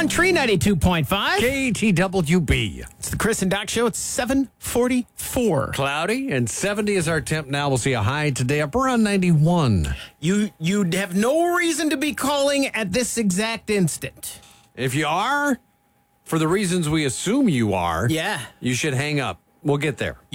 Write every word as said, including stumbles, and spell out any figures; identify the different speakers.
Speaker 1: One Tree ninety-two point five.
Speaker 2: K T W B.
Speaker 1: It's the Chris and Doc Show. It's seven forty-four.
Speaker 2: Cloudy and seventy is our temp now. We'll see a high today up around ninety-one.
Speaker 1: You, you'd have no reason to be calling at this exact instant.
Speaker 2: If you are, for the reasons we assume you are,
Speaker 1: Yeah.
Speaker 2: you should hang up. We'll get there.